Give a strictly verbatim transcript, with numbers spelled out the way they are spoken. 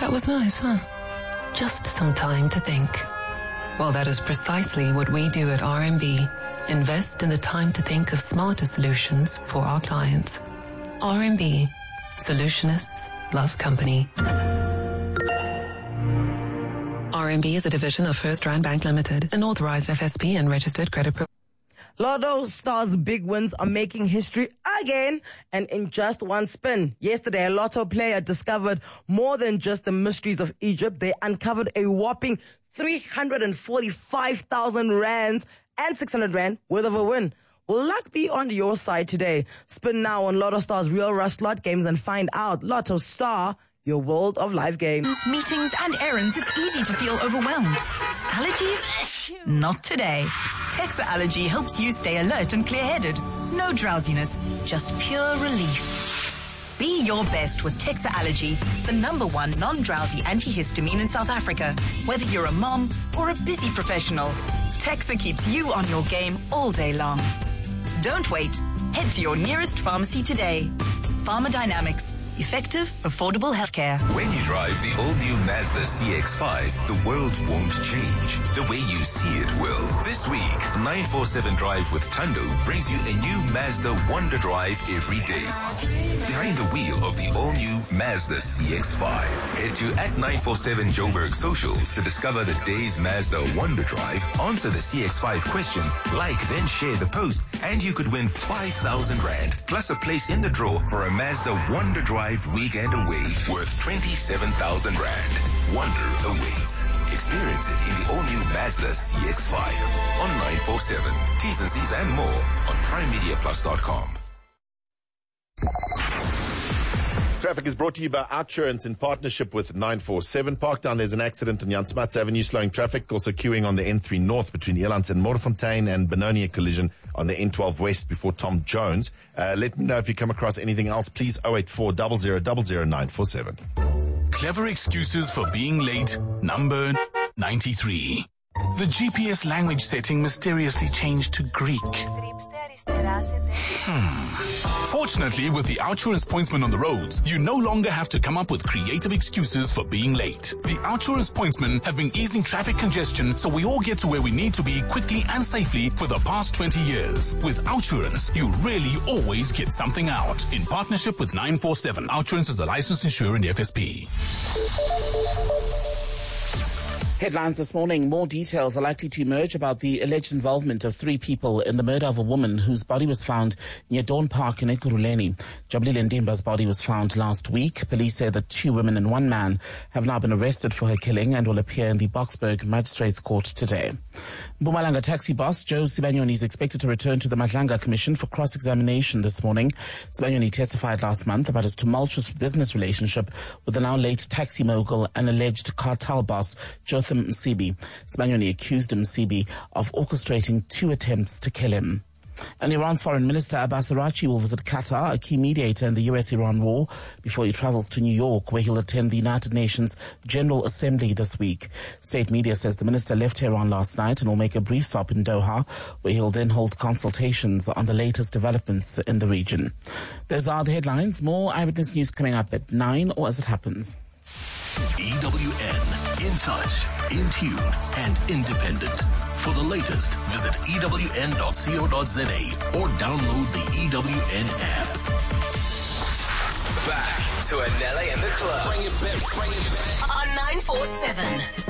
That was nice, huh? Just some time to think. Well, that is precisely what we do at R M B. Invest in the time to think of smarter solutions for our clients. R M B. Solutionists love company. R M B is a division of First Rand Bank Limited, an authorized F S P and registered credit provider. Lotto Stars' big wins are making history again, and in just one spin. Yesterday, a Lotto player discovered more than just the mysteries of Egypt. They uncovered a whopping three hundred forty-five thousand rands and six hundred rand worth of a win. Will luck be on your side today? Spin now on Lotto Stars' Real Rush slot games and find out. Lotto Star, your world of live games. Meetings and errands, it's easy to feel overwhelmed. Allergies? Not today. Texa Allergy helps you stay alert and clear-headed. No drowsiness, just pure relief. Be your best with Texa Allergy, the number one non-drowsy antihistamine in South Africa. Whether you're a mom or a busy professional, Texa keeps you on your game all day long. Don't wait. Head to your nearest pharmacy today. Pharmadynamics. Effective, affordable healthcare. When you drive the all-new Mazda C X five, the world won't change. The way you see it will. This week, nine forty-seven Drive with Tando brings you a new Mazda Wonder Drive every day. Behind the wheel of the all-new Mazda C X five. Head to at nine forty-seven Joburg socials to discover the day's Mazda Wonder Drive, answer the C X five question, like, then share the post, and you could win five thousand rand, plus a place in the draw for a Mazda Wonder Drive weekend away worth twenty-seven thousand rand. Wonder awaits. Experience it in the all-new Mazda C X five on nine forty-seven. T's and C's and more on prime media plus dot com. Traffic is brought to you by Outsurance in partnership with nine forty-seven. Parktown, there's an accident on Jan Smuts Avenue, slowing traffic. Also queuing on the N three North between Elands and Moorfontein, and Benoni, a collision on the N twelve West before Tom Jones. Uh, let me know if you come across anything else. Please oh eight four, zero zero zero zero nine four seven. Clever excuses for being late. Number ninety-three. The G P S language setting mysteriously changed to Greek. Hmm. Fortunately, with the Outsurance pointsman on the roads, you no longer have to come up with creative excuses for being late. The Outsurance pointsmen have been easing traffic congestion so we all get to where we need to be quickly and safely for the past twenty years. With Outsurance, you really always get something out. In partnership with nine forty-seven, Outsurance is a licensed insurer in the F S P. Headlines this morning. More details are likely to emerge about the alleged involvement of three people in the murder of a woman whose body was found near Dawn Park in Ekurhuleni. Jabulile Ndimba's body was found last week. Police say that two women and one man have now been arrested for her killing and will appear in the Boksburg Magistrates Court today. Mpumalanga taxi boss Joe Sibanyoni is expected to return to the Madlanga Commission for cross-examination this morning. Sibanyoni testified last month about his tumultuous business relationship with the now late taxi mogul and alleged cartel boss Jotham Msibi. Sibanyoni accused Msibi of orchestrating two attempts to kill him. And Iran's Foreign Minister Abbas Araghchi will visit Qatar, a key mediator in the U S Iran war, before he travels to New York, where he'll attend the United Nations General Assembly this week. State media says the minister left Tehran last night and will make a brief stop in Doha, where he'll then hold consultations on the latest developments in the region. Those are the headlines. More Eyewitness News coming up at nine, or as it happens. E W N, in touch, in tune, and independent. For the latest, visit E W N dot co dot za or download the E W N app. Back to Anele and the Club. Bring it back, bring it back. On nine forty-seven.